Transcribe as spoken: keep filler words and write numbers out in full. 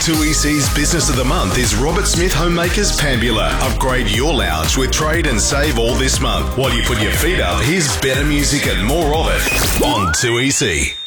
two E C's Business of the Month is Robert Smith Homemakers Pambula. Upgrade your lounge with trade and save all this month. While you put your feet up, here's better music and more of it on two E C.